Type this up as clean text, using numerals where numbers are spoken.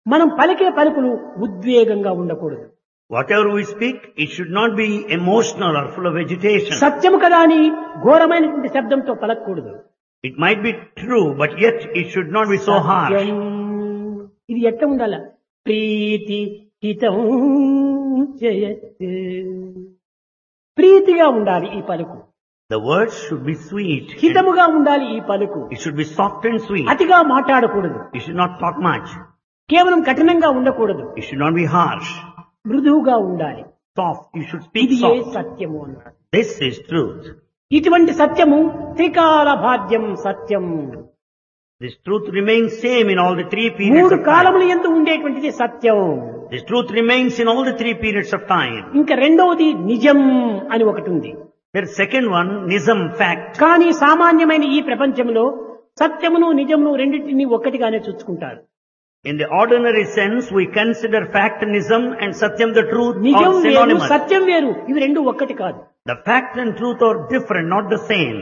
మనం పలికే పలుకులు ఉద్వేగంగా ఉండకూడదు. Whatever we speak, it should not be emotional or full of agitation. సత్యము కదా అని ఘోరమైనటువంటి శబ్దంతో పలకూడదు. It might be true, but yet it should not be so harsh. సత్యం. ఇది ఎట్లా ఉండాల? ప్రీతి హితం జయత్. ప్రీతిగా ఉండాలి ఈ పలుకు. The words should be sweet. హితముగా ఉండాలి ఈ పలుకు. It should be soft and sweet. అతిగా మాట్లాడకూడదు. You should not talk much. కేవలం కఠినంగా ఉండకూడదు. It should not be harsh. మృదువుగా ఉండాలి. Soft. You should speak ఇది ఏ soft. సత్యము అన్నాడు. This is truth. ఇటువంటి సత్యము త్రికాల భాగ్యం సత్యం. This truth remains same in all the three periods మూడు of time. కాలములు ఎందు ఉండేటువంటిది సత్యం. This truth remains in all the three periods of time. ఇంకా రెండవది నిజం అని ఒకటి ఉంది. There's second one, Nizam, fact. కానీ సామాన్యమైన ఈ ప్రపంచంలో సత్యమును నిజమును రెండింటిని ఒక్కటిగానే చూసుకుంటారు. In the ordinary sense, we consider fact Nizam and Satyam the truth నిజం are వేరు synonymous. సత్యం వేరు, ఇవి రెండు ఒక్కటి కాదు. The fact and truth are different, not the same.